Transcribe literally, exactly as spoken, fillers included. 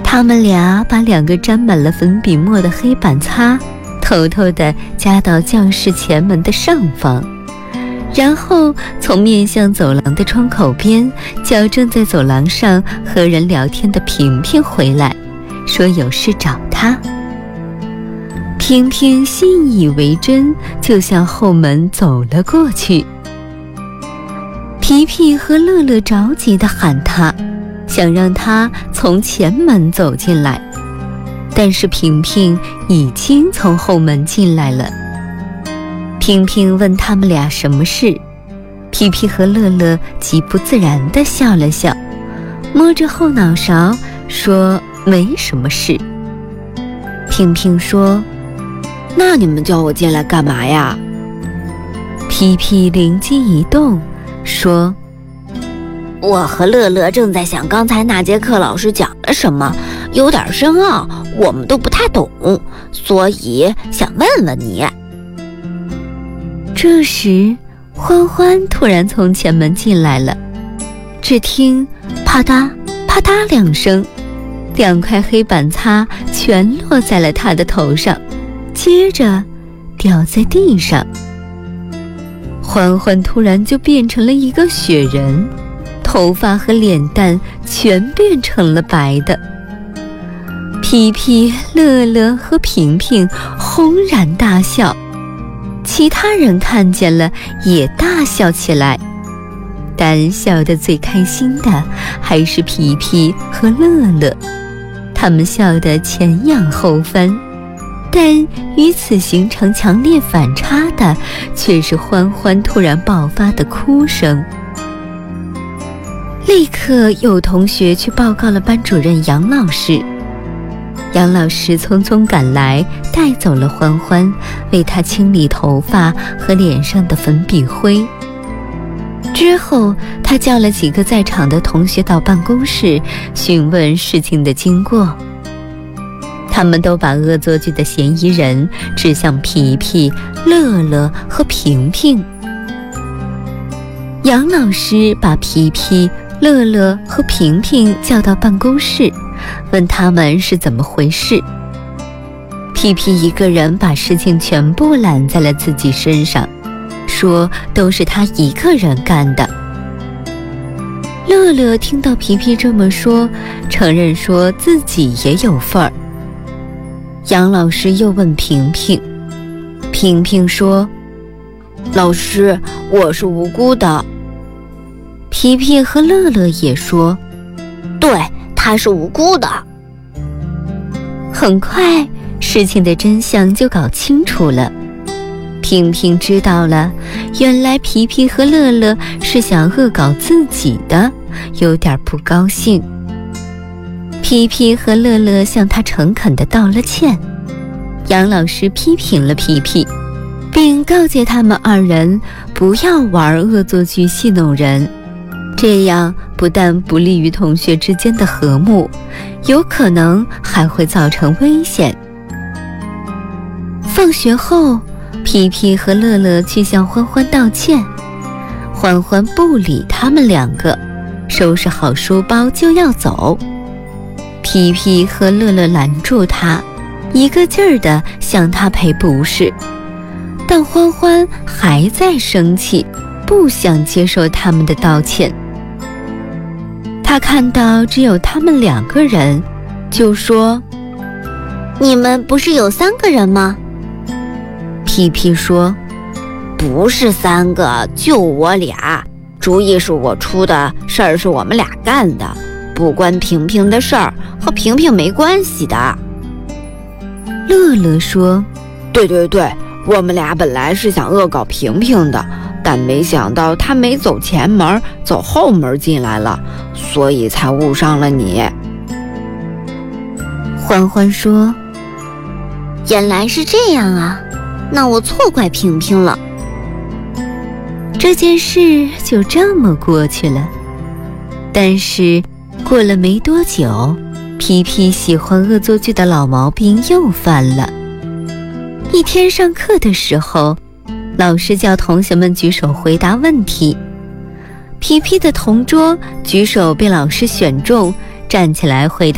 他们俩把两个沾满了粉笔墨的黑板擦偷偷地夹到教室前门的上方，然后从面向走廊的窗口边叫正在走廊上和人聊天的平平回来，说有事找他。平平信以为真，就向后门走了过去。皮皮和乐乐着急地喊他，想让他从前门走进来，但是平平已经从后门进来了。平平问他们俩什么事，皮皮和乐乐极不自然地笑了笑，摸着后脑勺说没什么事。平平说， 那你们叫我进来干嘛呀？ 皮皮灵机一动说， 我和乐乐正在想刚才那节课老师讲了什么，有点深奥，我们都不太懂，所以想问问你。 这时欢欢突然从前门进来了，只听啪嗒啪嗒两声，两块黑板擦全落在了他的头上，接着掉在地上。欢欢突然就变成了一个雪人，头发和脸蛋全变成了白的。皮皮、乐乐和平平轰然大笑，其他人看见了也大笑起来，但笑得最开心的还是皮皮和乐乐，他们笑得前仰后翻。但与此形成强烈反差的却是欢欢突然爆发的哭声。立刻有同学去报告了班主任杨老师，杨老师匆匆赶来，带走了欢欢，为他清理头发和脸上的粉笔灰。之后他叫了几个在场的同学到办公室询问事情的经过，他们都把恶作剧的嫌疑人指向皮皮、乐乐和平平。杨老师把皮皮、乐乐和平平叫到办公室，问他们是怎么回事。皮皮一个人把事情全部揽在了自己身上，说都是他一个人干的。乐乐听到皮皮这么说，承认说自己也有份儿。杨老师又问平平，平平说， 老师，我是无辜的。 皮皮和乐乐也说， 对，他是无辜的。 很快事情的真相就搞清楚了。平平知道了，原来皮皮和乐乐是想恶搞自己的，有点不高兴。皮皮和乐乐向他诚恳地道了歉，杨老师批评了皮皮，并告诫他们二人不要玩恶作剧戏弄人，这样不但不利于同学之间的和睦，有可能还会造成危险。放学后，皮皮和乐乐去向欢欢道歉，欢欢不理他们两个，收拾好书包就要走。皮皮和乐乐拦住他，一个劲儿地向他赔不是，但欢欢还在生气，不想接受他们的道歉。他看到只有他们两个人，就说， 你们不是有三个人吗？ 皮皮说， 不是三个，就我俩，主意是我出的，事儿是我们俩干的，不关平平的事儿，和平平没关系的。 乐乐说， 对对对，我们俩本来是想恶搞平平的，但没想到他没走前门，走后门进来了，所以才误伤了你。 欢欢说， 原来是这样啊，那我错怪平平了。 这件事就这么过去了。但是过了没多久，皮皮喜欢恶作剧的老毛病又犯了。一天上课的时候，老师叫同学们举手回答问题。皮皮的同桌举手被老师选中，站起来回答